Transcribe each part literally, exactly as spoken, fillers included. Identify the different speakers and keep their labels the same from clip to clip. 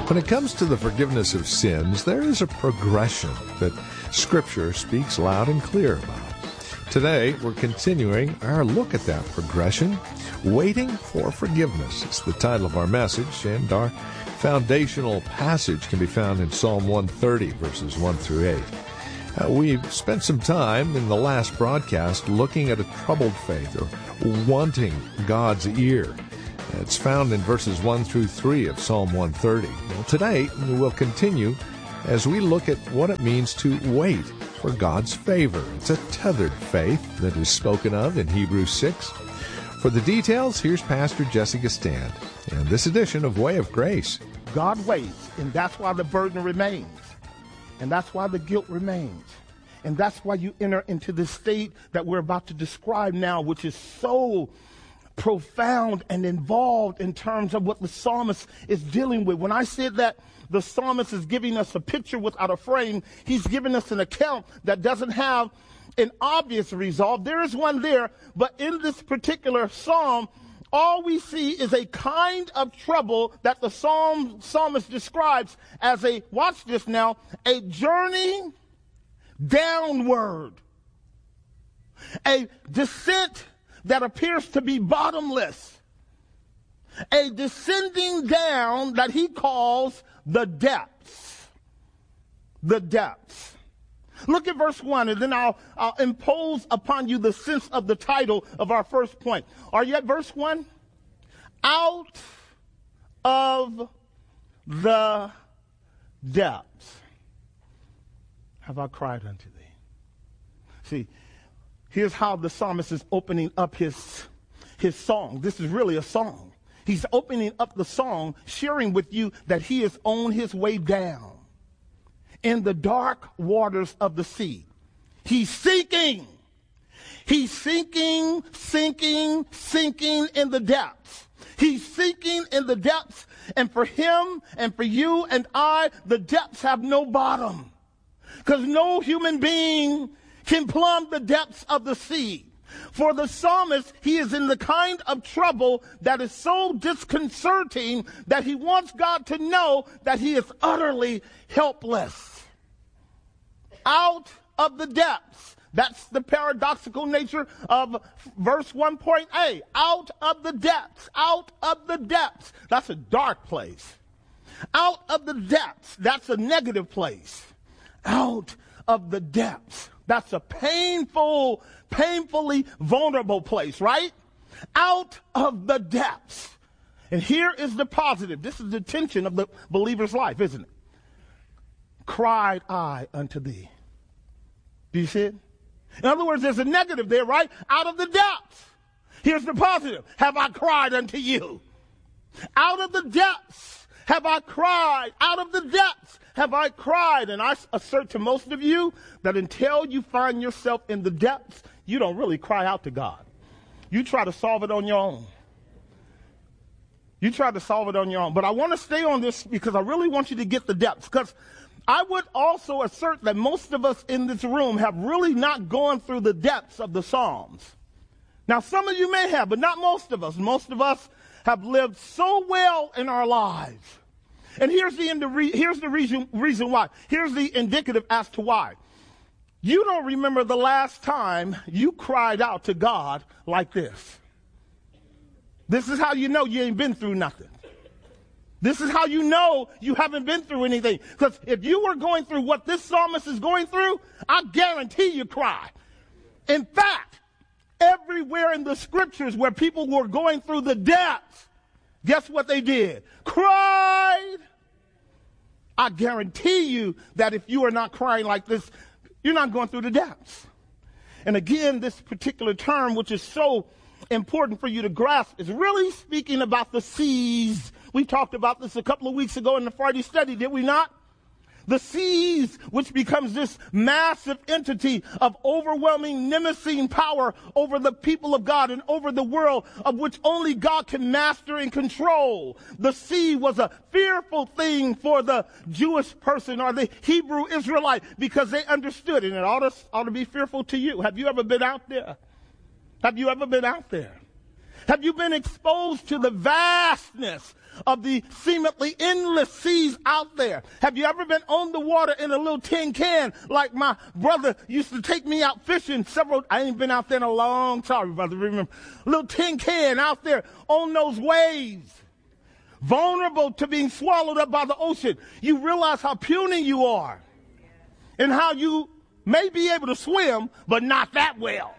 Speaker 1: When it comes to the forgiveness of sins, there is a progression that Scripture speaks loud and clear about. Today, we're continuing our look at that progression. Waiting for Forgiveness is the title of our message, and our foundational passage can be found in Psalm one thirty, verses one through eight. Uh, we've spent some time in the last broadcast looking at a troubled faith, or wanting God's ear. It's found in verses one through three of Psalm one thirty. Well, today, we'll continue as we look at what it means to wait for God's favor. It's a tethered faith that is spoken of in Hebrews six. For the details, here's Pastor Jessica Stand in this edition of Way of Grace.
Speaker 2: God waits, and that's why the burden remains. And that's why the guilt remains. And that's why you enter into this state that we're about to describe now, which is so profound and involved in terms of what the psalmist is dealing with. When I said that the psalmist is giving us a picture without a frame, he's giving us an account that doesn't have an obvious resolve. There is one there, but in this particular psalm, all we see is a kind of trouble that the psalm psalmist describes as a, watch this now, a journey downward, a descent that appears to be bottomless, a descending down that he calls the depths, the depths. Look at verse one, and then I'll, I'll impose upon you the sense of the title of our first point. Are you at verse one? Out of the depths have I cried unto thee. See, here's how the psalmist is opening up his, his song. This is really a song. He's opening up the song, sharing with you that he is on his way down in the dark waters of the sea. He's sinking. He's sinking, sinking, sinking in the depths. He's sinking in the depths. And for him and for you and I, the depths have no bottom. Because no human being can plumb the depths of the sea. For the psalmist, he is in the kind of trouble that is so disconcerting that he wants God to know that he is utterly helpless. Out of the depths. That's the paradoxical nature of verse one point A. Out of the depths. Out of the depths. That's a dark place. Out of the depths. That's a negative place. Out of the depths. That's a painful, painfully vulnerable place, right? Out of the depths. And here is the positive. This is the tension of the believer's life, isn't it? Cried I unto thee. Do you see it? In other words, there's a negative there, right? Out of the depths. Here's the positive. Have I cried unto you? Out of the depths have I cried. Out of the depths have I cried. And I assert to most of you that until you find yourself in the depths, you don't really cry out to God. You try to solve it on your own. You try to solve it on your own. But I want to stay on this because I really want you to get the depths. Because I would also assert that most of us in this room have really not gone through the depths of the Psalms. Now, some of you may have, but not most of us. Most of us have lived so well in our lives. And here's the, here's the reason, reason why. Here's the indicative as to why. You don't remember the last time you cried out to God like this. This is how you know you ain't been through nothing. This is how you know you haven't been through anything. Because if you were going through what this psalmist is going through, I guarantee you cry. In fact, everywhere in the scriptures where people were going through the depths, guess what they did? Cried. I guarantee you that if you are not crying like this, you're not going through the depths. And again, this particular term, which is so important for you to grasp, is really speaking about the seas. We talked about this a couple of weeks ago in the Friday study, did we not? The seas, which becomes this massive entity of overwhelming nemesis power over the people of God and over the world, of which only God can master and control. The sea was a fearful thing for the Jewish person or the Hebrew Israelite because they understood it, and it ought to, ought to be fearful to you. Have you ever been out there? Have you ever been out there? Have you been exposed to the vastness of the seemingly endless seas out there? Have you ever been on the water in a little tin can like my brother used to take me out fishing several, I ain't been out there in a long time, brother, remember. A little tin can out there on those waves, vulnerable to being swallowed up by the ocean. You realize how puny you are and how you may be able to swim, but not that well.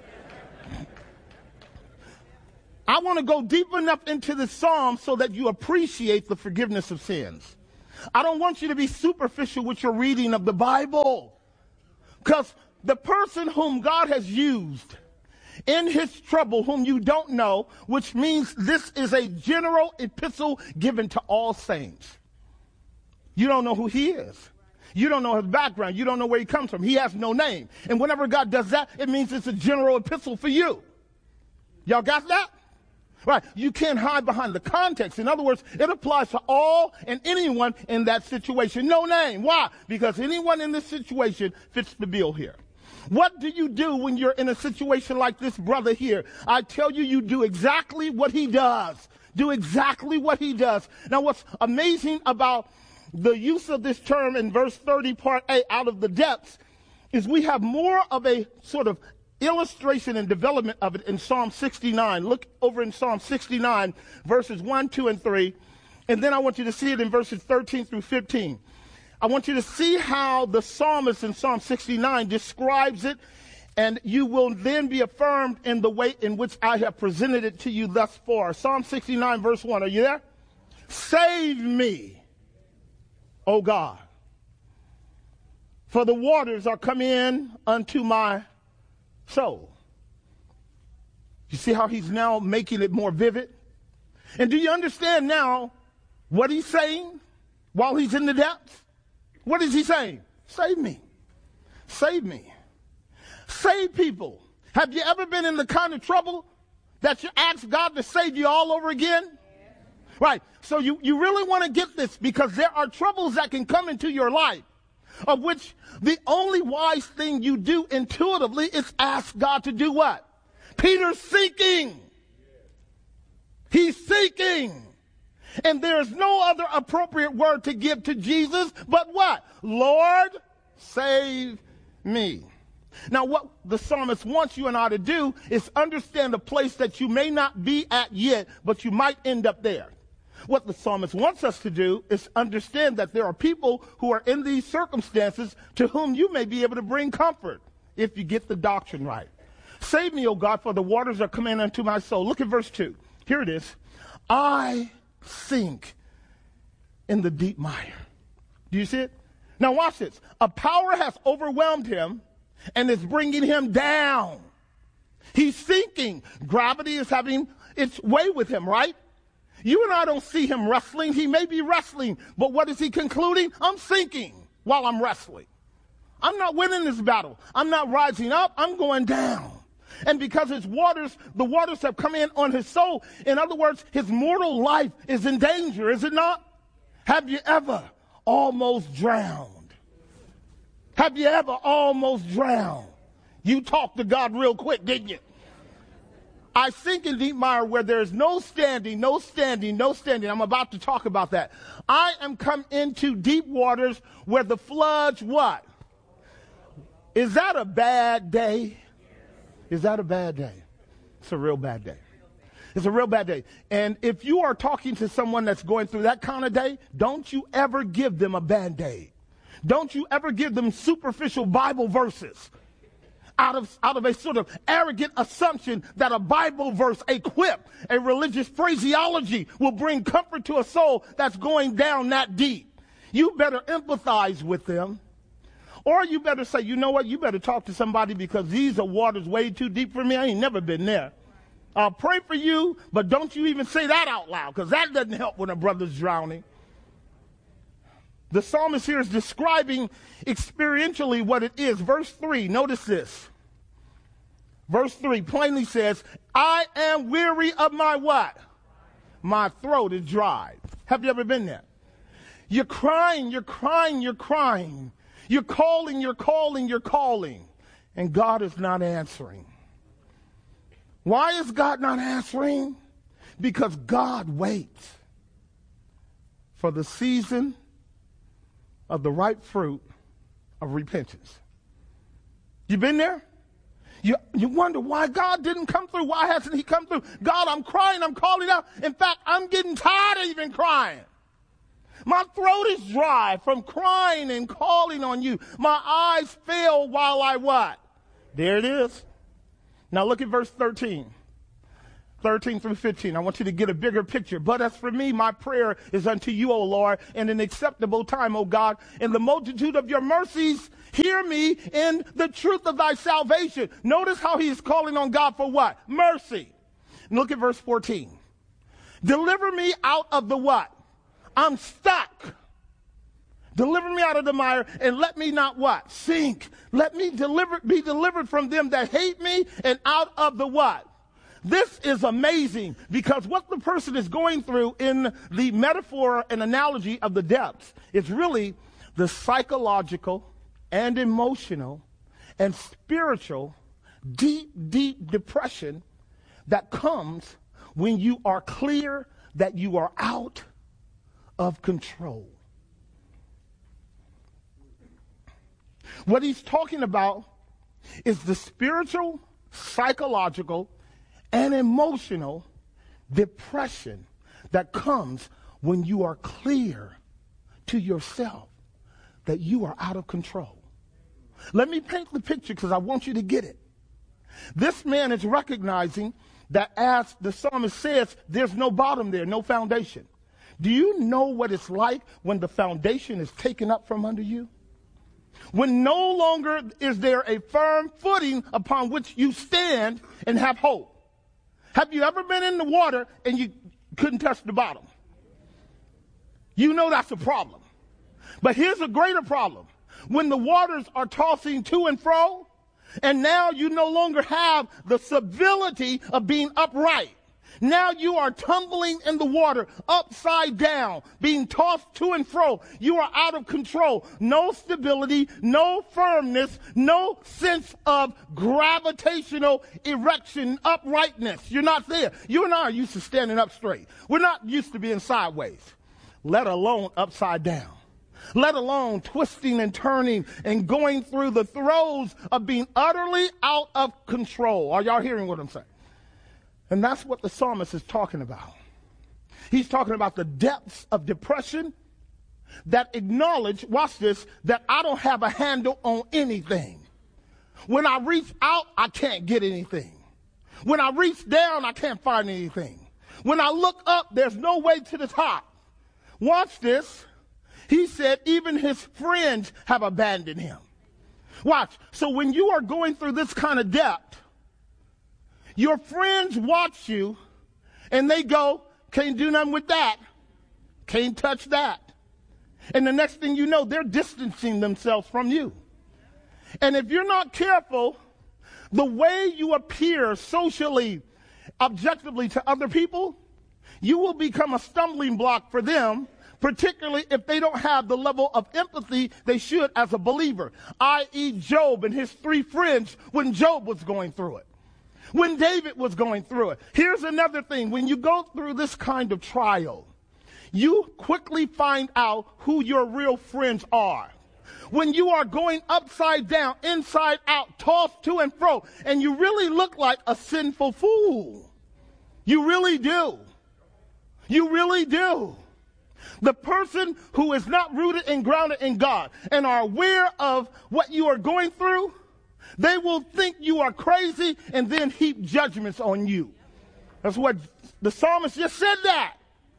Speaker 2: I want to go deep enough into the Psalm so that you appreciate the forgiveness of sins. I don't want you to be superficial with your reading of the Bible, because the person whom God has used in his trouble, whom you don't know, which means this is a general epistle given to all saints. You don't know who he is. You don't know his background. You don't know where he comes from. He has no name. And whenever God does that, it means it's a general epistle for you. Y'all got that? Right. You can't hide behind the context. In other words, it applies to all and anyone in that situation. No name. Why? Because anyone in this situation fits the bill here. What do you do when you're in a situation like this brother here? I tell you, you do exactly what he does. Do exactly what he does. Now, what's amazing about the use of this term in verse thirty, part A, out of the depths, is we have more of a sort of illustration and development of it in Psalm sixty-nine. Look over in Psalm sixty-nine, verses one, two, and three. And then I want you to see it in verses thirteen through fifteen. I want you to see how the psalmist in Psalm sixty-nine describes it, and you will then be affirmed in the way in which I have presented it to you thus far. Psalm sixty-nine, verse one. Are you there? Save me, O God, for the waters are come in unto my soul. You see how he's now making it more vivid? And do you understand now what he's saying while he's in the depths? What is he saying? Save me. Save me. Save people. Have you ever been in the kind of trouble that you ask God to save you all over again? Yeah. Right. So you, you really want to get this, because there are troubles that can come into your life, of which the only wise thing you do intuitively is ask God to do what? Peter's seeking. He's seeking. And there's no other appropriate word to give to Jesus but what? Lord, save me. Now, what the psalmist wants you and I to do is understand a place that you may not be at yet, but you might end up there. What the psalmist wants us to do is understand that there are people who are in these circumstances to whom you may be able to bring comfort if you get the doctrine right. Save me, O God, for the waters are coming unto my soul. Look at verse two. Here it is. I sink in the deep mire. Do you see it? Now watch this. A power has overwhelmed him and is bringing him down. He's sinking. Gravity is having its way with him, right? You and I don't see him wrestling. He may be wrestling, but what is he concluding? I'm sinking while I'm wrestling. I'm not winning this battle. I'm not rising up. I'm going down. And because his waters, the waters have come in on his soul. In other words, his mortal life is in danger, is it not? Have you ever almost drowned? Have you ever almost drowned? You talked to God real quick, didn't you? I sink in deep mire where there is no standing, no standing, no standing. I'm about to talk about that. I am come into deep waters where the floods what? Is that a bad day? Is that a bad day? It's a real bad day. It's a real bad day. And if you are talking to someone that's going through that kind of day, don't you ever give them a Band-Aid. Don't you ever give them superficial Bible verses out of, out of a sort of arrogant assumption that a Bible verse, a quip, a religious phraseology will bring comfort to a soul that's going down that deep. You better empathize with them. Or you better say, you know what, you better talk to somebody because these are waters way too deep for me. I ain't never been there. I'll pray for you, but don't you even say that out loud, because that doesn't help when a brother's drowning. The psalmist here is describing experientially what it is. Verse three, notice this. Verse three plainly says, I am weary of my what? My throat is dry. Have you ever been there? You're crying, you're crying, you're crying. You're calling, you're calling, you're calling, and God is not answering. Why is God not answering? Because God waits for the season of the ripe fruit of repentance. You been there? You, you wonder why God didn't come through. Why hasn't he come through? God, I'm crying, I'm calling out. In fact, I'm getting tired of even crying. My throat is dry from crying and calling on you. My eyes fail while I what? There it is. Now look at verse thirteen. thirteen through fifteen. I want you to get a bigger picture. But as for me, my prayer is unto you, O Lord, in an acceptable time, O God. In the multitude of your mercies, hear me in the truth of thy salvation. Notice how he is calling on God for what? Mercy. And look at verse fourteen. Deliver me out of the what? I'm stuck. Deliver me out of the mire and let me not what? Sink. Let me deliver, be delivered from them that hate me and out of the what? This is amazing because what the person is going through in the metaphor and analogy of the depths is really the psychological and emotional and spiritual deep, deep depression that comes when you are clear that you are out of control. What he's talking about is the spiritual, psychological, and emotional depression that comes when you are clear to yourself that you are out of control. Let me paint the picture because I want you to get it. This man is recognizing that as the psalmist says, there's no bottom there, no foundation. Do you know what it's like when the foundation is taken up from under you? When no longer is there a firm footing upon which you stand and have hope. Have you ever been in the water and you couldn't touch the bottom? You know that's a problem. But here's a greater problem. When the waters are tossing to and fro, and now you no longer have the stability of being upright. Now you are tumbling in the water upside down, being tossed to and fro. You are out of control. No stability, no firmness, no sense of gravitational erection, uprightness. You're not there. You and I are used to standing up straight. We're not used to being sideways, let alone upside down. Let alone twisting and turning and going through the throes of being utterly out of control. Are y'all hearing what I'm saying? And that's what the psalmist is talking about. He's talking about the depths of depression that acknowledge, watch this, that I don't have a handle on anything. When I reach out, I can't get anything. When I reach down, I can't find anything. When I look up, there's no way to the top. Watch this. He said even his friends have abandoned him. Watch. So when you are going through this kind of depth, your friends watch you and they go, can't do nothing with that. Can't touch that. And the next thing you know, they're distancing themselves from you. And if you're not careful, the way you appear socially, objectively to other people, you will become a stumbling block for them, particularly if they don't have the level of empathy they should as a believer, that is. Job and his three friends when Job was going through it, when David was going through it. Here's another thing. When you go through this kind of trial, you quickly find out who your real friends are. When you are going upside down, inside out, tossed to and fro, and you really look like a sinful fool. You really do. You really do. The person who is not rooted and grounded in God and are aware of what you are going through, they will think you are crazy and then heap judgments on you. That's what the psalmist just said that.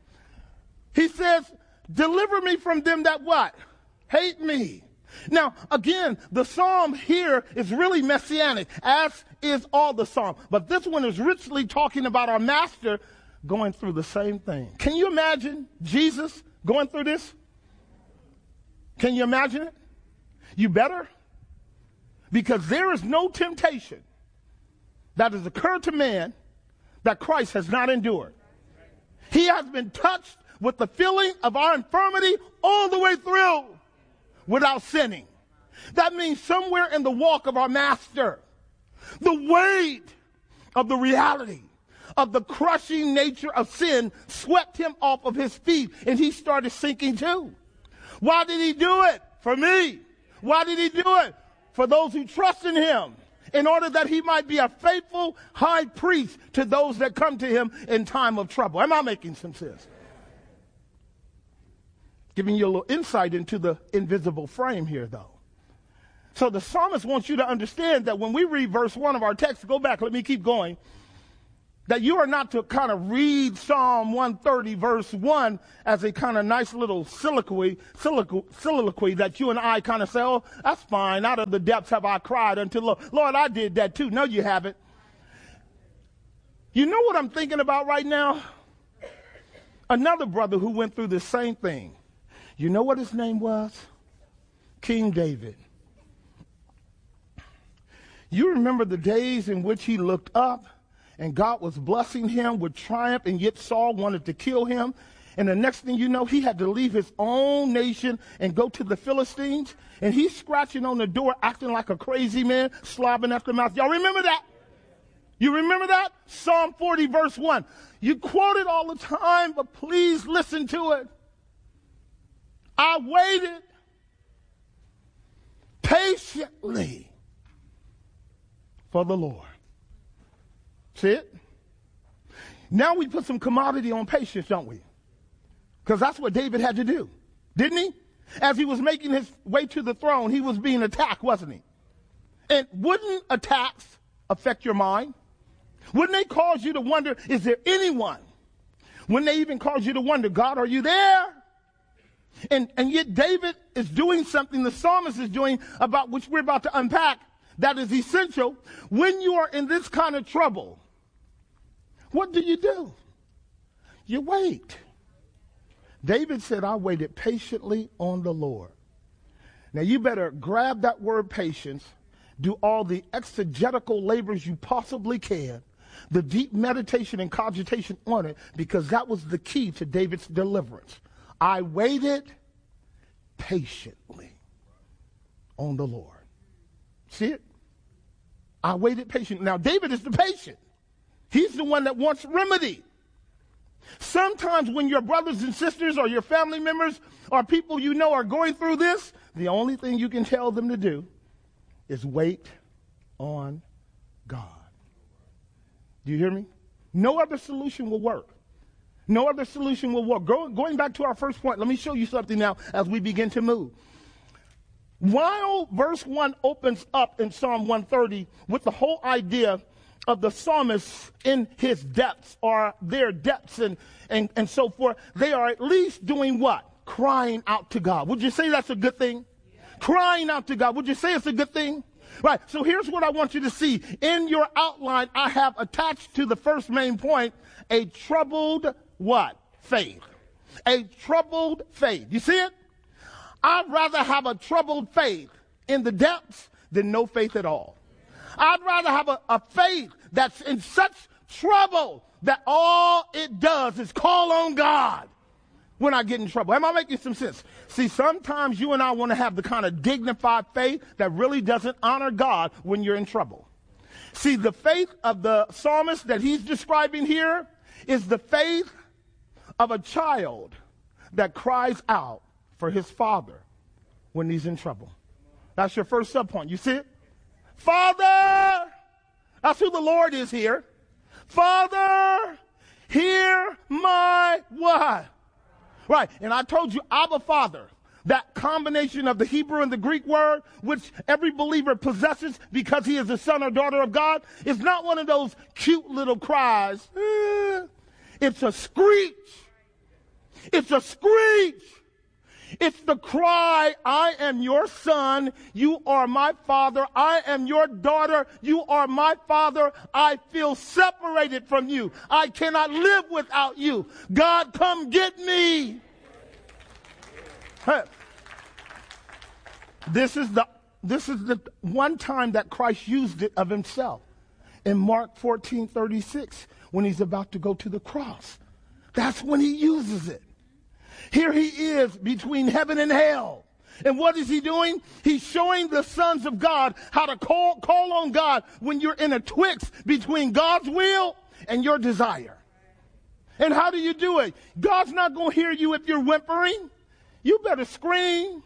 Speaker 2: He says, deliver me from them that what? Hate me. Now, again, the psalm here is really messianic, as is all the psalm. But this one is richly talking about our master going through the same thing. Can you imagine Jesus going through this? Can you imagine it? You better. Because there is no temptation that has occurred to man that Christ has not endured. He has been touched with the feeling of our infirmity all the way through without sinning. That means somewhere in the walk of our master, the weight of the reality of the crushing nature of sin swept him off of his feet, and he started sinking too. Why did he do it? For me. Why did he do it? For those who trust in him, in order that he might be a faithful high priest to those that come to him in time of trouble. Am I making some sense? Giving you a little insight into the invisible frame here, though. So the psalmist wants you to understand that when we read verse one of our text, go back, let me keep going, that you are not to kind of read Psalm one thirty verse one as a kind of nice little soliloquy, soliloquy, soliloquy that you and I kind of say, oh, that's fine. Out of the depths have I cried unto the Lord. Lord, I did that too. No, you haven't. You know what I'm thinking about right now? Another brother who went through the same thing. You know what his name was? King David. You remember the days in which he looked up and God was blessing him with triumph, and yet Saul wanted to kill him. And the next thing you know, he had to leave his own nation and go to the Philistines. And he's scratching on the door, acting like a crazy man, slobbing at the mouth. Y'all remember that? You remember that? Psalm forty, verse one. You quote it all the time, but please listen to it. I waited patiently for the Lord. See it? Now we put some commodity on patience, don't we? Because that's what David had to do, didn't he? As he was making his way to the throne, he was being attacked, wasn't he? And wouldn't attacks affect your mind? Wouldn't they cause you to wonder, is there anyone? Wouldn't they even cause you to wonder, God, are you there? And, and yet David is doing something the psalmist is doing, about which we're about to unpack, that is essential. When you are in this kind of trouble, what do you do? You wait. David said, I waited patiently on the Lord. Now you better grab that word patience, do all the exegetical labors you possibly can, the deep meditation and cogitation on it, because that was the key to David's deliverance. I waited patiently on the Lord. See it? I waited patiently. Now David is the patient. He's the one that wants remedy. Sometimes when your brothers and sisters or your family members or people you know are going through this, the only thing you can tell them to do is wait on God. Do you hear me? No other solution will work. No other solution will work. Go, going back to our first point, let me show you something now as we begin to move. While verse one opens up in Psalm one thirty with the whole idea of the psalmist in his depths, or their depths and, and, and so forth, they are at least doing what? Crying out to God. Would you say that's a good thing? Yeah. Crying out to God. Would you say it's a good thing? Right. So here's what I want you to see. In your outline, I have attached to the first main point, a troubled what? Faith. A troubled faith. You see it? I'd rather have a troubled faith in the depths than no faith at all. I'd rather have a, a faith that's in such trouble that all it does is call on God when I get in trouble. Am I making some sense? See, sometimes you and I want to have the kind of dignified faith that really doesn't honor God when you're in trouble. See, the faith of the psalmist that he's describing here is the faith of a child that cries out for his father when he's in trouble. That's your first subpoint. You see it? Father, that's who the Lord is here. Father, hear my what? Right, and I told you, Abba Father, that combination of the Hebrew and the Greek word, which every believer possesses because he is a son or daughter of God, is not one of those cute little cries. It's a screech. It's a screech. It's the cry, I am your son, you are my father, I am your daughter, you are my father, I feel separated from you, I cannot live without you, God come get me. Hey. This is the this is the one time that Christ used it of himself in Mark fourteen thirty-six when he's about to go to the cross. That's when he uses it. Here he is between heaven and hell. And what is he doing? He's showing the sons of God how to call, call on God when you're in a twixt between God's will and your desire. And how do you do it? God's not going to hear you if you're whimpering. You better scream.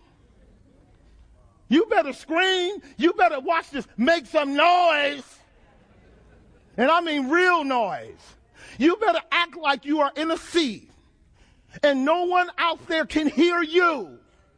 Speaker 2: You better scream. You better watch this. Make some noise. And I mean real noise. You better act like you are in a sea and no one out there can hear you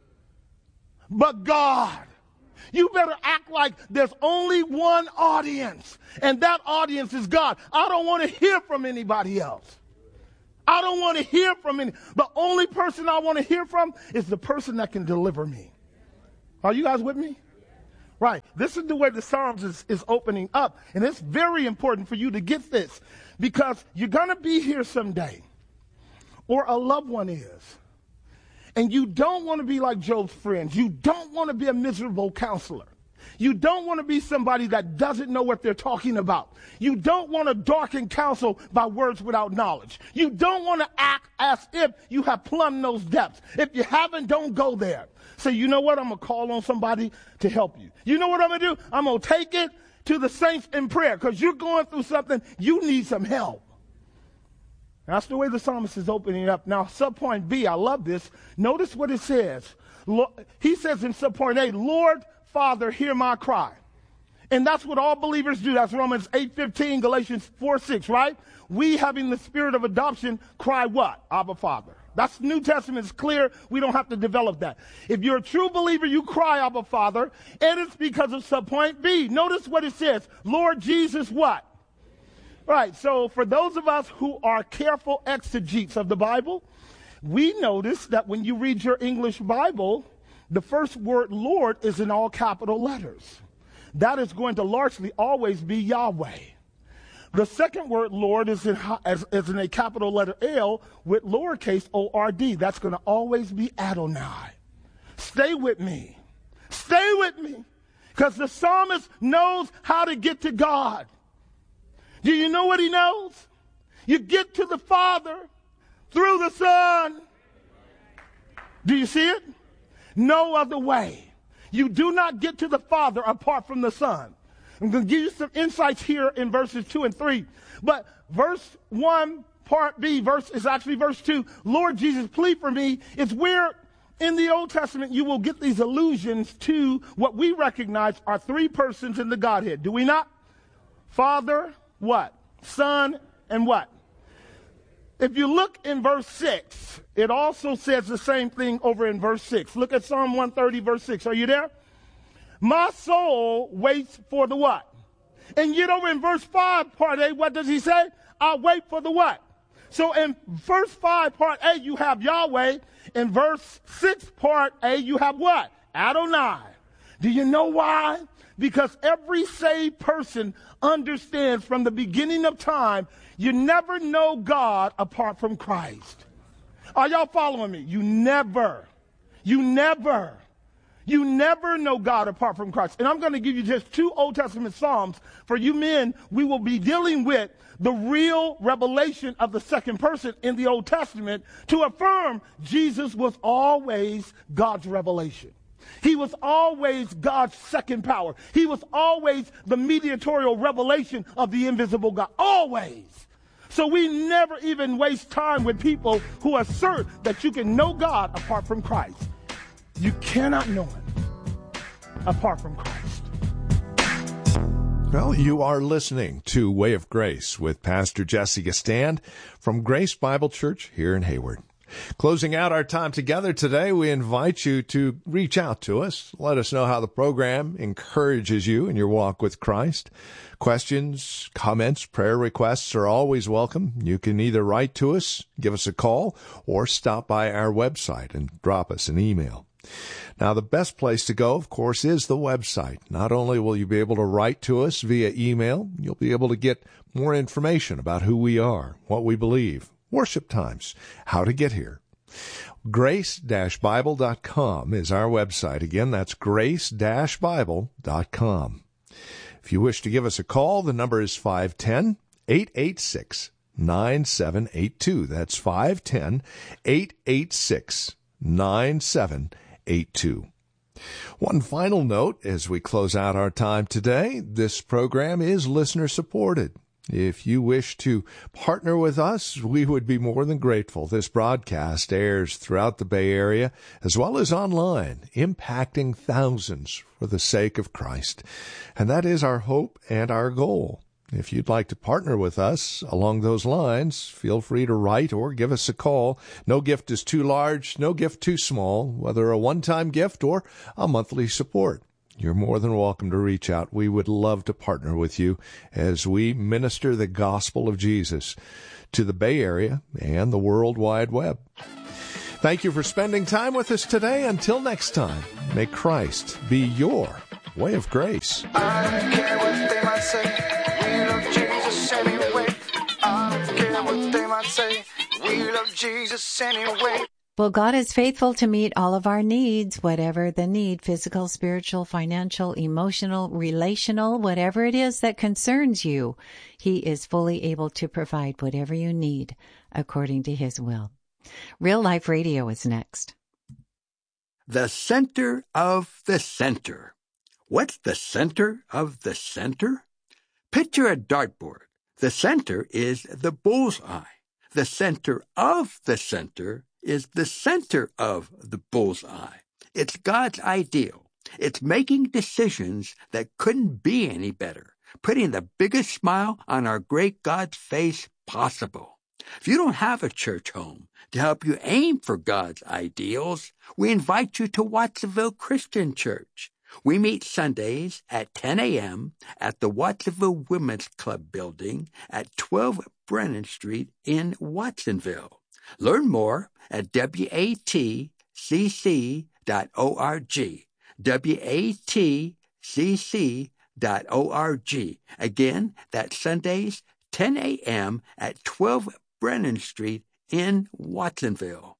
Speaker 2: but God. You better act like there's only one audience, and that audience is God. I don't want to hear from anybody else. I don't want to hear from any. The only person I want to hear from is the person that can deliver me. Are you guys with me? Right. This is the way the Psalms is, is opening up. And it's very important for you to get this, because you're going to be here someday, or a loved one is. And you don't want to be like Job's friends. You don't want to be a miserable counselor. You don't want to be somebody that doesn't know what they're talking about. You don't want to darken counsel by words without knowledge. You don't want to act as if you have plumbed those depths. If you haven't, don't go there. Say, you know what? I'm going to call on somebody to help you. You know what I'm going to do? I'm going to take it to the saints in prayer, because you're going through something. You need some help. That's the way the psalmist is opening up. Now, subpoint B, I love this. Notice what it says. He says in subpoint A, Lord, Father, hear my cry. And that's what all believers do. That's Romans eight fifteen, Galatians four six, right? We, having the spirit of adoption, cry what? Abba, Father. That's New Testament. It's clear. We don't have to develop that. If you're a true believer, you cry Abba, Father, and it's because of subpoint B. Notice what it says. Lord Jesus, what? Right, so for those of us who are careful exegetes of the Bible, we notice that when you read your English Bible, the first word Lord is in all capital letters. That is going to largely always be Yahweh. The second word Lord is in, as, is in a capital letter L with lowercase O R D. That's going to always be Adonai. Stay with me. Stay with me. Because the psalmist knows how to get to God. Do you know what he knows? You get to the Father through the Son. Do you see it? No other way. You do not get to the Father apart from the Son. I'm going to give you some insights here in verses two and three. But verse one, part B, verse is actually verse two. Lord Jesus, plead for me. It's where in the Old Testament you will get these allusions to what we recognize are three persons in the Godhead. Do we not? Father, what? Son, and what? If you look in verse six, it also says the same thing over in verse six. Look at Psalm one thirty, verse six. Are you there? My soul waits for the what? And yet over in verse five, part A, what does he say? I wait for the what? So in verse five, part A, you have Yahweh. In verse six, part A, you have what? Adonai. Do you know why? Because every saved person understands from the beginning of time, you never know God apart from Christ. Are y'all following me? You never, you never, you never know God apart from Christ. And I'm going to give you just two Old Testament Psalms. For you men, we will be dealing with the real revelation of the second person in the Old Testament to affirm Jesus was always God's revelation. He was always God's second power. He was always the mediatorial revelation of the invisible God. Always. So we never even waste time with people who assert that you can know God apart from Christ. You cannot know him apart from Christ.
Speaker 1: Well, you are listening to Way of Grace with Pastor Jesse Gastand from Grace Bible Church here in Hayward. Closing out our time together today, we invite you to reach out to us. Let us know how the program encourages you in your walk with Christ. Questions, comments, prayer requests are always welcome. You can either write to us, give us a call, or stop by our website and drop us an email. Now, the best place to go, of course, is the website. Not only will you be able to write to us via email, you'll be able to get more information about who we are, what we believe, worship times, how to get here. grace dash bible dot com is our website. Again, that's grace dash bible dot com. If you wish to give us a call, the number is five one zero, eight eight six, nine seven eight two. That's five one zero, eight eight six, nine seven eight two. One final note as we close out our time today, this program is listener supported. If you wish to partner with us, we would be more than grateful. This broadcast airs throughout the Bay Area as well as online, impacting thousands for the sake of Christ. And that is our hope and our goal. If you'd like to partner with us along those lines, feel free to write or give us a call. No gift is too large, no gift too small, whether a one-time gift or a monthly support. You're more than welcome to reach out. We would love to partner with you as we minister the gospel of Jesus to the Bay Area and the World Wide Web. Thank you for spending time with us today. Until next time, may Christ be your way of grace.
Speaker 3: I don't care what they might say. We love Jesus anyway. I don't care what they might say. We love Jesus anyway.
Speaker 4: Well, God is faithful to meet all of our needs, whatever the need, physical, spiritual, financial, emotional, relational, whatever it is that concerns you. He is fully able to provide whatever you need according to His will. Real Life Radio is next.
Speaker 5: The center of the center. What's the center of the center? Picture a dartboard. The center is the bullseye. The center of the center is the center of the bullseye. It's God's ideal. It's making decisions that couldn't be any better, putting the biggest smile on our great God's face possible. If you don't have a church home to help you aim for God's ideals, we invite you to Watsonville Christian Church. We meet Sundays at ten a.m. at the Watsonville Women's Club building at twelve Brennan Street in Watsonville. Learn more at W A T C C dot org. W A T C C dot org. Again, that's Sundays, ten a.m. at twelve Brennan Street in Watsonville.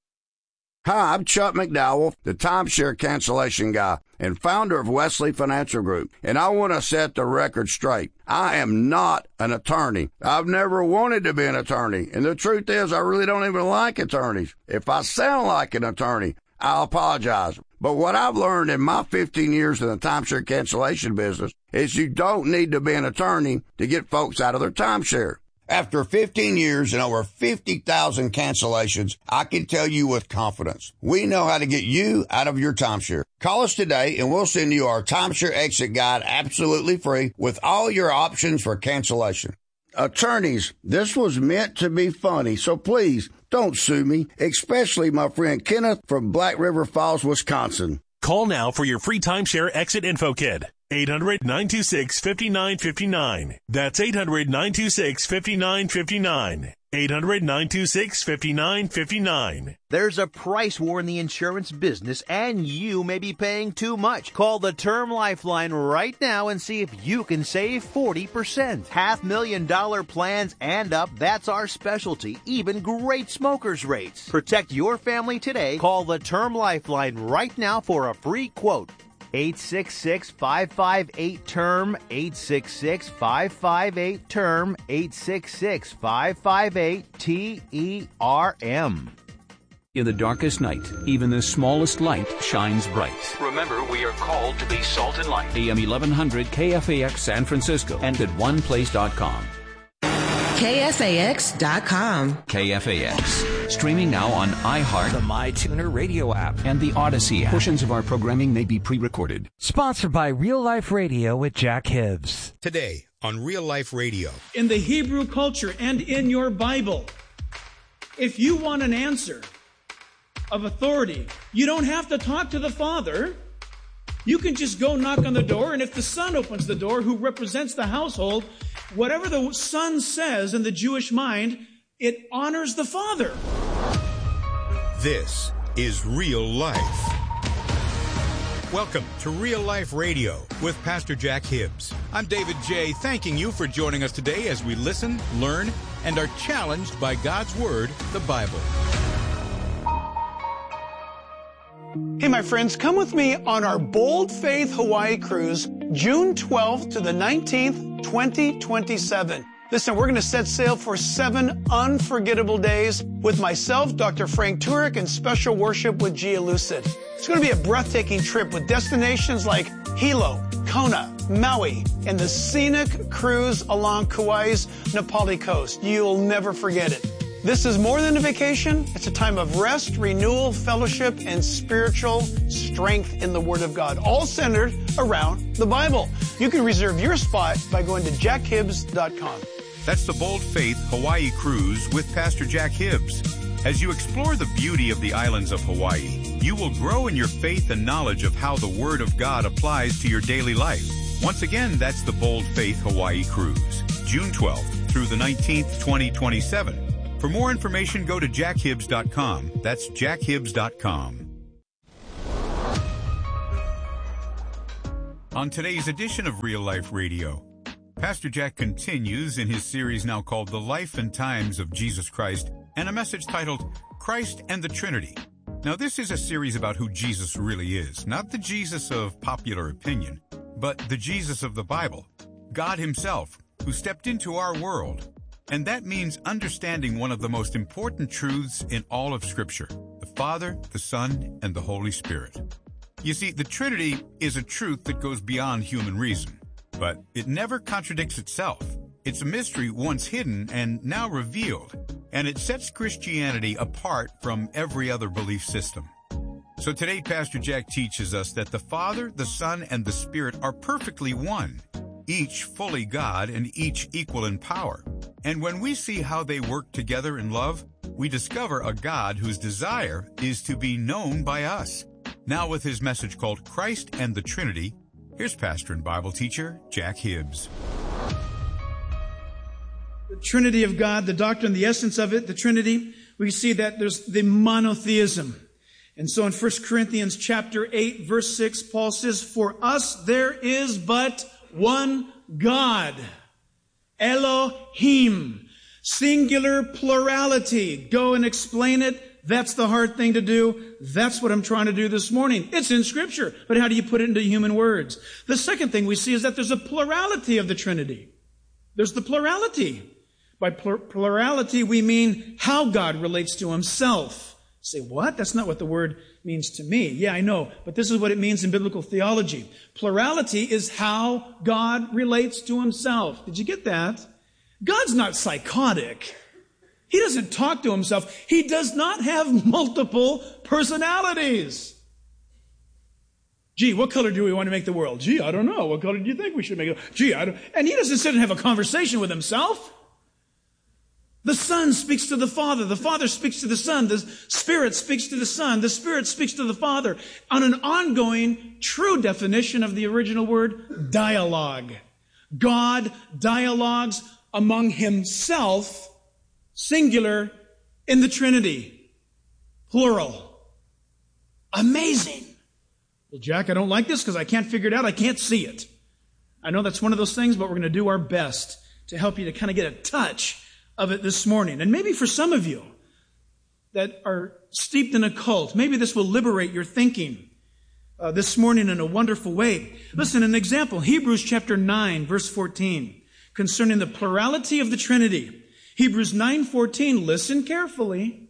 Speaker 6: Hi, I'm Chuck McDowell, the timeshare cancellation guy and founder of Wesley Financial Group, and I want to set the record straight. I am not an attorney. I've never wanted to be an attorney, and the truth is I really don't even like attorneys. If I sound like an attorney, I'll apologize. But what I've learned in my fifteen years in the timeshare cancellation business is you don't need to be an attorney to get folks out of their timeshare. After fifteen years and over fifty thousand cancellations, I can tell you with confidence, we know how to get you out of your timeshare. Call us today and we'll send you our timeshare exit guide absolutely free with all your options for cancellation. Attorneys, this was meant to be funny, so please don't sue me, especially my friend Kenneth from Black River Falls, Wisconsin.
Speaker 7: Call now for your free timeshare exit info kit. eight hundred, nine two six, five nine five nine. That's eight hundred, nine two six, five nine five nine. eight hundred, nine two six, five nine five nine.
Speaker 8: There's a price war in the insurance business, and you may be paying too much. Call the Term Lifeline right now and see if you can save forty percent. Half million dollar plans and up, that's our specialty. Even great smokers rates. Protect your family today. Call the Term Lifeline right now for a free quote. eight six six, five five eight, T E R M, eight six six, five five eight, T E R M, eight six six, five five eight, T E R M.
Speaker 9: In the darkest night, even the smallest light shines bright.
Speaker 10: Remember, we are called to be salt and light.
Speaker 9: A M eleven hundred K F A X San Francisco and at one place dot com.
Speaker 11: K F A X dot com.
Speaker 9: K F A X. Streaming now on iHeart,
Speaker 10: the MyTuner radio app,
Speaker 9: and the Odyssey app. Portions of our programming may be pre-recorded.
Speaker 12: Sponsored by Real Life Radio with Jack Hibbs.
Speaker 13: Today on Real Life Radio.
Speaker 14: In the Hebrew culture and in your Bible, if you want an answer of authority, you don't have to talk to the Father. You can just go knock on the door, and if the Son opens the door, who represents the household, whatever the Son says in the Jewish mind, it honors the Father.
Speaker 13: This is Real Life. Welcome to Real Life Radio with Pastor Jack Hibbs. I'm David J., thanking you for joining us today as we listen, learn, and are challenged by God's Word, the Bible.
Speaker 14: Hey, my friends, come with me on our Bold Faith Hawaii cruise, June twelfth to the nineteenth, twenty twenty-seven.
Speaker 15: Listen, we're going to set sail for seven unforgettable days with myself, Doctor Frank Turek, and special worship with Gia Lucid. It's going to be a breathtaking trip with destinations like Hilo, Kona, Maui, and the scenic cruise along Kauai's Napali coast. You'll never forget it. This is more than a vacation. It's a time of rest, renewal, fellowship, and spiritual strength in the Word of God, all centered around the Bible. You can reserve your spot by going to jack hibbs dot com.
Speaker 13: That's the Bold Faith Hawaii Cruise with Pastor Jack Hibbs. As you explore the beauty of the islands of Hawaii, you will grow in your faith and knowledge of how the Word of God applies to your daily life. Once again, that's the Bold Faith Hawaii Cruise, June twelfth through the nineteenth, twenty twenty-seven. For more information, go to jack hibbs dot com. That's jack hibbs dot com. On today's edition of Real Life Radio, Pastor Jack continues in his series now called The Life and Times of Jesus Christ, and a message titled Christ and the Trinity. Now, this is a series about who Jesus really is, not the Jesus of popular opinion, but the Jesus of the Bible, God himself, who stepped into our world. And that means understanding one of the most important truths in all of Scripture, the Father, the Son, and the Holy Spirit. You see, the Trinity is a truth that goes beyond human reason, but it never contradicts itself. It's a mystery once hidden and now revealed, and it sets Christianity apart from every other belief system. So today, Pastor Jack teaches us that the Father, the Son, and the Spirit are perfectly one, each fully God and each equal in power. And when we see how they work together in love, we discover a God whose desire is to be known by us. Now with his message called Christ and the Trinity, here's pastor and Bible teacher Jack Hibbs.
Speaker 14: The Trinity of God, the doctrine, the essence of it, the Trinity, we see that there's the monotheism. And so in First Corinthians chapter eight, verse six, Paul says, "For us there is but one God, Elohim," singular plurality. Go and explain it. That's the hard thing to do. That's what I'm trying to do this morning. It's in Scripture, but how do you put it into human words? The second thing we see is that there's a plurality of the Trinity. There's the plurality. By plur- plurality, we mean how God relates to himself. You say, what? That's not what the word means to me. Yeah, I know, but this is what it means in biblical theology. Plurality is how God relates to himself. Did you get that? God's not psychotic. He doesn't talk to himself. He does not have multiple personalities. Gee, what color do we want to make the world? Gee, I don't know. What color do you think we should make it? Gee, I don't. And he doesn't sit and have a conversation with himself. The Son speaks to the Father. The Father speaks to the Son. The Spirit speaks to the Son. The Spirit speaks to the Father on an ongoing, true definition of the original word, dialogue. God dialogues among himself, singular, in the Trinity, plural. Amazing. Well, Jack, I don't like this because I can't figure it out. I can't see it. I know that's one of those things, but we're going to do our best to help you to kind of get a touch of it this morning. And maybe for some of you that are steeped in a cult, maybe this will liberate your thinking uh, this morning in a wonderful way. Listen, an example, Hebrews chapter nine, verse fourteen, concerning the plurality of the Trinity. Hebrews nine fourteen, listen carefully.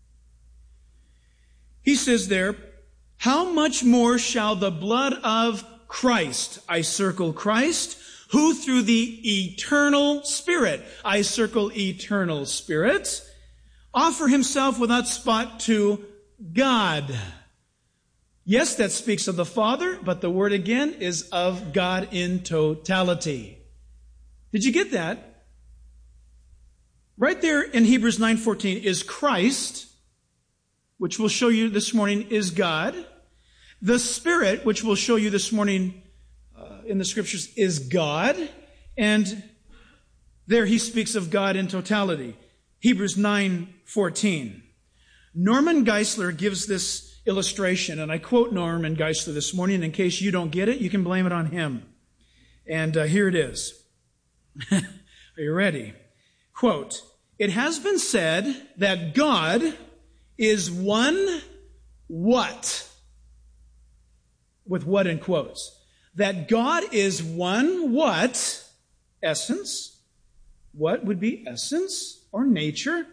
Speaker 14: He says there, "How much more shall the blood of Christ," I circle Christ, "who through the eternal Spirit," I circle eternal Spirit, "offer himself without spot to God." Yes, that speaks of the Father, but the word again is of God in totality. Did you get that? Right there in Hebrews nine fourteen is Christ, which we'll show you this morning is God. The Spirit, which we'll show you this morning uh, in the Scriptures, is God. And there he speaks of God in totality. Hebrews nine fourteen. Norman Geisler gives this illustration, and I quote Norman Geisler this morning. In case you don't get it, you can blame it on him. And uh, here it is. Are you ready? Quote, "It has been said that God is one what?" With what in quotes. That God is one what? Essence. what would be essence or nature,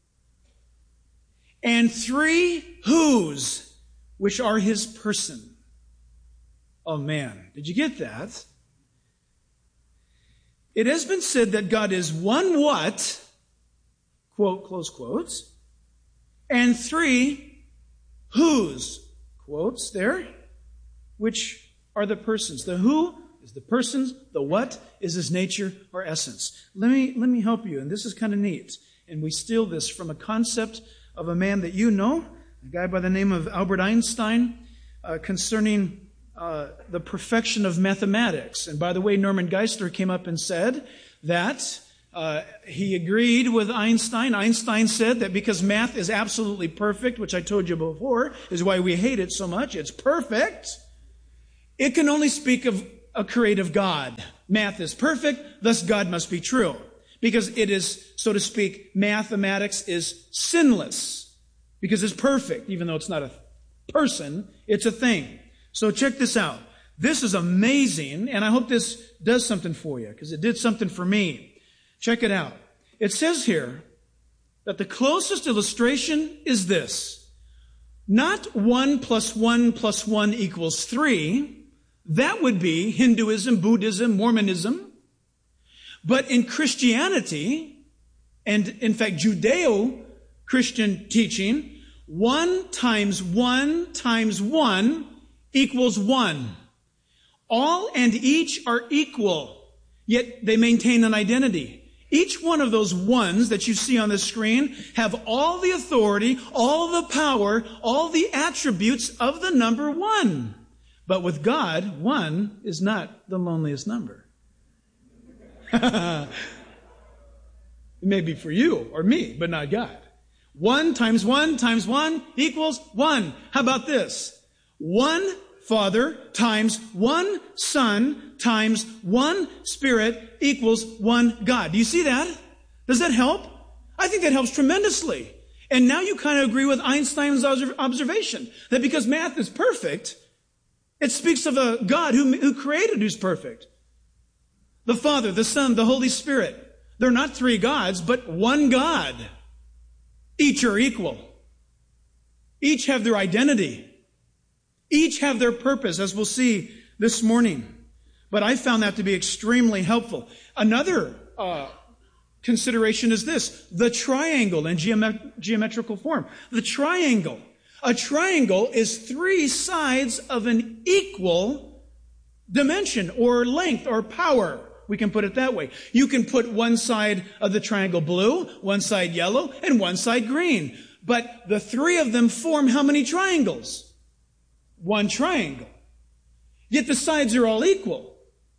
Speaker 14: and three whos, which are his person. Oh man, did you get that? It has been said that God is one what, quote, close quotes, and three whos, quotes there, which are the persons. The who is the persons, the what is his nature or essence. Let me, let me help you, and this is kind of neat. And we steal this from a concept of a man that you know, a guy by the name of Albert Einstein, uh, concerning uh, the perfection of mathematics. And by the way, Norman Geisler came up and said that uh, he agreed with Einstein. Einstein said that because math is absolutely perfect, which I told you before, is why we hate it so much. It's perfect. It can only speak of a creative God. Math is perfect, thus God must be true. Because it is, so to speak, mathematics is sinless. Because it's perfect, even though it's not a person, it's a thing. So check this out. This is amazing, and I hope this does something for you, because it did something for me. Check it out. It says here that the closest illustration is this. Not one plus one plus one equals three. That would be Hinduism, Buddhism, Mormonism. But in Christianity, and in fact Judeo-Christian teaching, one times one times one equals one. All and each are equal, yet they maintain an identity. Each one of those ones that you see on the screen have all the authority, all the power, all the attributes of the number one. But with God, one is not the loneliest number. It may be for you or me, but not God. One times one times one equals one. How about this? One Father times one Son times one Spirit equals one God. Do you see that? Does that help? I think that helps tremendously. And now you kind of agree with Einstein's observation that because math is perfect, it speaks of a God who, who created, who's perfect. The Father, the Son, the Holy Spirit. They're not three gods, but one God. Each are equal. Each have their identity. Each have their purpose, as we'll see this morning. But I found that to be extremely helpful. Another uh, consideration is this, the triangle in geomet- geometrical form. The triangle. A triangle is three sides of an equal dimension or length or power. We can put it that way. You can put one side of the triangle blue, one side yellow, and one side green. But the three of them form how many triangles? One triangle. Yet the sides are all equal.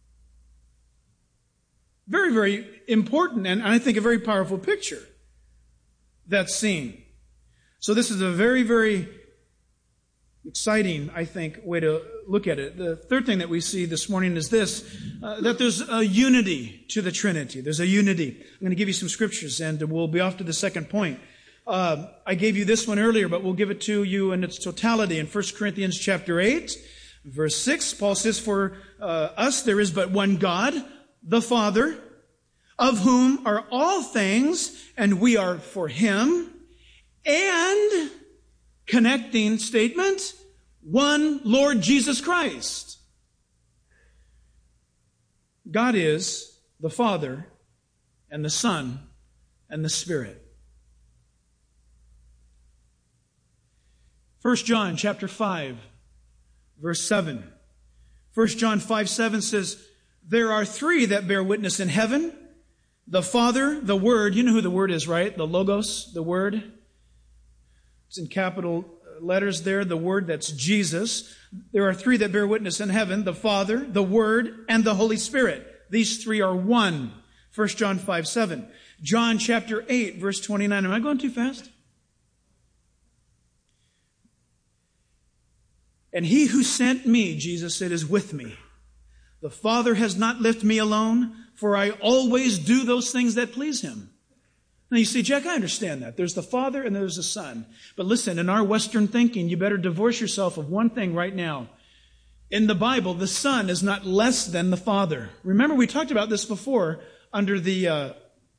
Speaker 14: Very, very important, and I think a very powerful picture that's seen. So this is a very, very exciting, I think, way to look at it. The third thing that we see this morning is this, uh, that there's a unity to the Trinity. There's a unity. I'm going to give you some scriptures, and we'll be off to the second point. Uh, I gave you this one earlier, but we'll give it to you in its totality. In First Corinthians chapter eight, verse six, Paul says, for uh, us there is but one God, the Father, of whom are all things, and we are for Him, and connecting statement, one Lord Jesus Christ. God is the Father and the Son and the Spirit. First John chapter five, verse seven. First John five, seven says, there are three that bear witness in heaven, the Father, the Word. You know who the Word is, right? The Logos, the Word. It's in capital letters there, the Word, that's Jesus. There are three that bear witness in heaven, the Father, the Word, and the Holy Spirit. These three are one. First John five, seven. John chapter eight, verse twenty-nine. Am I going too fast? And he who sent me, Jesus said, is with me. The Father has not left me alone, for I always do those things that please Him. Now you see, Jack, I understand that. There's the Father and there's the Son. But listen, in our Western thinking, you better divorce yourself of one thing right now. In the Bible, the Son is not less than the Father. Remember, we talked about this before under the uh,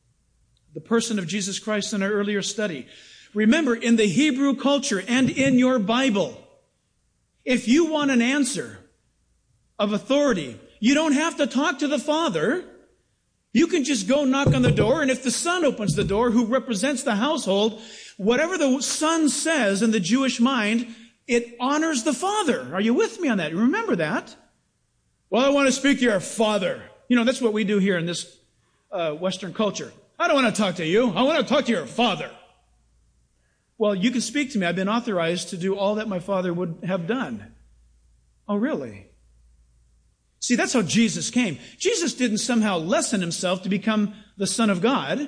Speaker 14: the person of Jesus Christ in our earlier study. Remember, in the Hebrew culture and in your Bible, if you want an answer of authority, you don't have to talk to the Father. You can just go knock on the door, and if the Son opens the door, who represents the household, whatever the Son says in the Jewish mind, it honors the Father. Are you with me on that? Remember that? Well, I want to speak to your Father. You know, that's what we do here in this uh, Western culture. I don't want to talk to you. I want to talk to your Father. Well, you can speak to me. I've been authorized to do all that my Father would have done. Oh, really? See, that's how Jesus came. Jesus didn't somehow lessen himself to become the Son of God.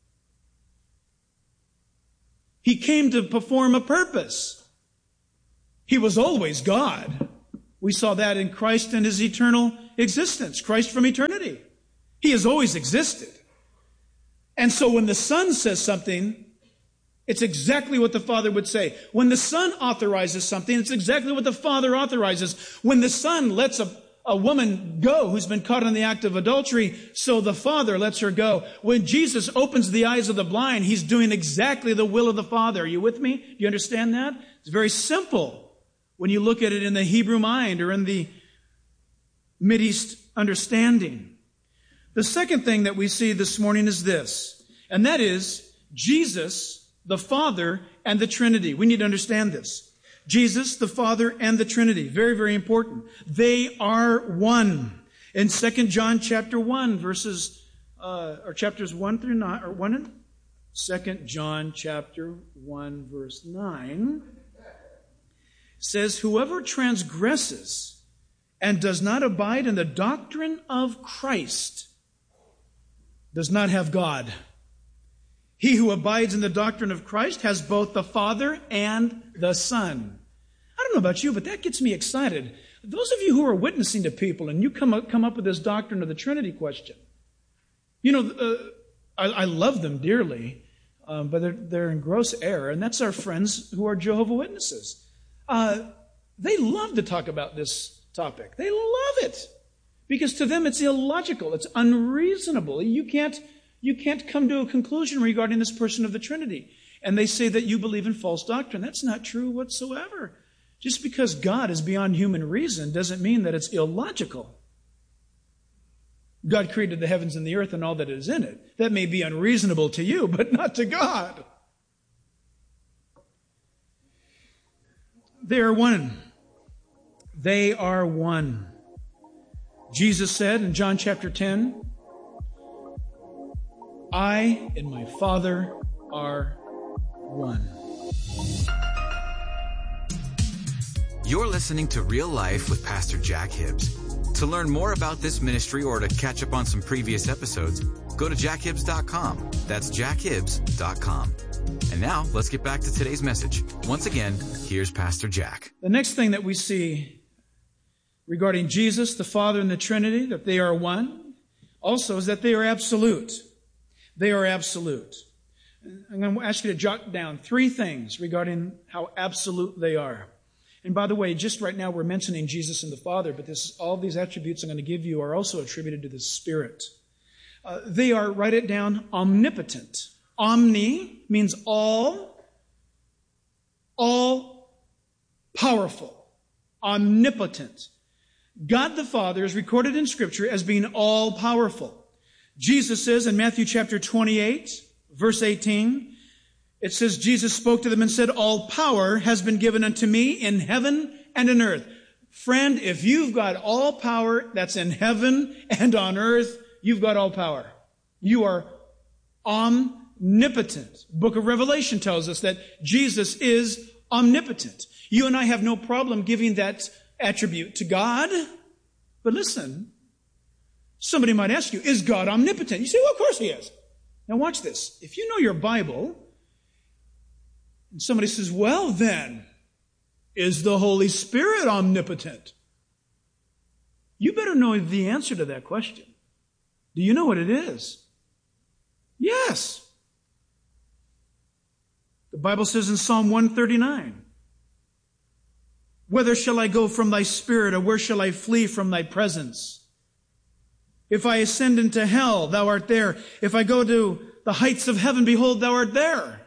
Speaker 14: He came to perform a purpose. He was always God. We saw that in Christ and his eternal existence. Christ from eternity. He has always existed. And so when the Son says something, it's exactly what the Father would say. When the Son authorizes something, it's exactly what the Father authorizes. When the Son lets a, a woman go who's been caught in the act of adultery, so the Father lets her go. When Jesus opens the eyes of the blind, he's doing exactly the will of the Father. Are you with me? Do you understand that? It's very simple when you look at it in the Hebrew mind or in the Mideast understanding. The second thing that we see this morning is this, and that is Jesus, the Father, and the Trinity. We need to understand this. Jesus, the Father, and the Trinity. Very, very important. They are one. In Second John chapter one, verses, uh, or chapters one through nine, or one and Second John chapter one, verse nine, says, whoever transgresses and does not abide in the doctrine of Christ does not have God. He who abides in the doctrine of Christ has both the Father and the Son. I don't know about you, but that gets me excited. Those of you who are witnessing to people and you come up, come up with this doctrine of the Trinity question, you know, uh, I, I love them dearly, um, but they're, they're in gross error, and that's our friends who are Jehovah's Witnesses. Uh, they love to talk about this topic. They love it because to them it's illogical. It's unreasonable. You can't, you can't come to a conclusion regarding this person of the Trinity. And they say that you believe in false doctrine. That's not true whatsoever. Just because God is beyond human reason doesn't mean that it's illogical. God created the heavens and the earth and all that is in it. That may be unreasonable to you, but not to God. They are one. They are one. Jesus said in John chapter ten, I and my Father are one.
Speaker 16: You're listening to Real Life with Pastor Jack Hibbs. To learn more about this ministry or to catch up on some previous episodes, go to jack hibbs dot com. That's jack hibbs dot com. And now, let's get back to today's message. Once again, here's Pastor Jack.
Speaker 14: The next thing that we see regarding Jesus, the Father, and the Trinity, that they are one, also is that they are absolute. They are absolute. I'm going to ask you to jot down three things regarding how absolute they are. And by the way, just right now we're mentioning Jesus and the Father, but this, all these attributes I'm going to give you are also attributed to the Spirit. Uh, they are, write it down, omnipotent. Omni means all, all powerful, omnipotent. God the Father is recorded in Scripture as being all powerful. Jesus says in Matthew chapter twenty-eight, verse eighteen, it says, Jesus spoke to them and said, all power has been given unto me in heaven and in earth. Friend, if you've got all power that's in heaven and on earth, you've got all power. You are omnipotent. Book of Revelation tells us that Jesus is omnipotent. You and I have no problem giving that attribute to God. But listen, somebody might ask you, is God omnipotent? You say, well, of course he is. Now watch this. If you know your Bible, and somebody says, well then, is the Holy Spirit omnipotent? You better know the answer to that question. Do you know what it is? Yes. The Bible says in Psalm one thirty-nine, whither shall I go from thy spirit, or where shall I flee from thy presence? If I ascend into hell, thou art there. If I go to the heights of heaven, behold, thou art there.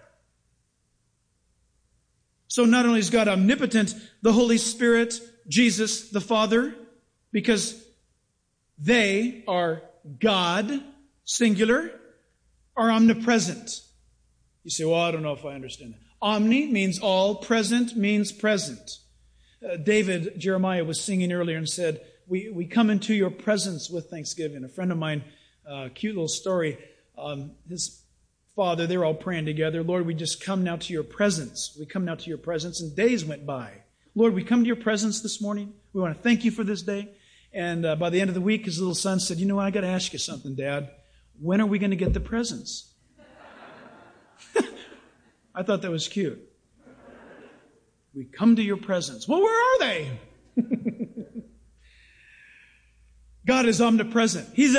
Speaker 14: So not only is God omnipotent, the Holy Spirit, Jesus, the Father, because they are God, singular, are omnipresent. You say, well, I don't know if I understand that. Omni means all, present means present. Uh, David, Jeremiah was singing earlier and said, we, we come into your presence with thanksgiving. A friend of mine, uh, cute little story, um, his father, they're all praying together. Lord, we just come now to your presence. We come now to your presence, and days went by. Lord, we come to your presence this morning. We want to thank you for this day. And uh, by the end of the week, his little son said, you know what, I got to ask you something, Dad. When are we going to get the presents? I thought that was cute. We come to your presence. Well, where are they? God is omnipresent. He's